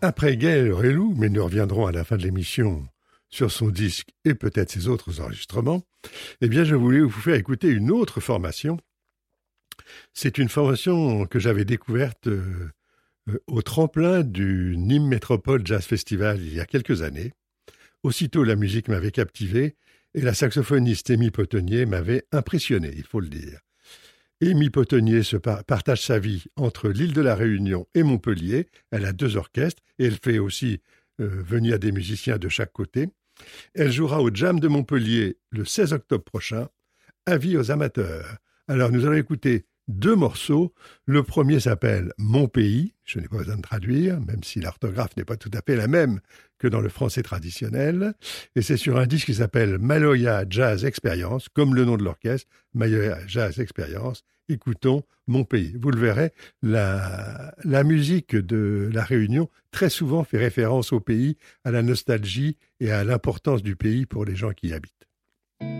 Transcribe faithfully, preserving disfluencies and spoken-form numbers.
Après Gaël Rélou, mais nous reviendrons à la fin de l'émission sur son disque et peut-être ses autres enregistrements, eh bien, je voulais vous faire écouter une autre formation. C'est une formation que j'avais découverte euh, euh, au tremplin du Nîmes Métropole Jazz Festival il y a quelques années. Aussitôt, la musique m'avait captivé et la saxophoniste Amy Potonnier m'avait impressionné, il faut le dire. Amy Potonnier se par- partage sa vie entre l'île de la Réunion et Montpellier. Elle a deux orchestres et elle fait aussi euh, venir des musiciens de chaque côté. Elle jouera au Jam de Montpellier le seize octobre prochain. Avis aux amateurs. Alors nous allons écouter deux morceaux. Le premier s'appelle « Mon pays ». Je n'ai pas besoin de traduire, même si l'orthographe n'est pas tout à fait la même que dans le français traditionnel. Et c'est sur un disque qui s'appelle « Maloya Jazz Experience », comme le nom de l'orchestre, « Maloya Jazz Experience ». Écoutons « Mon pays ». Vous le verrez, la, la musique de La Réunion très souvent fait référence au pays, à la nostalgie et à l'importance du pays pour les gens qui y habitent.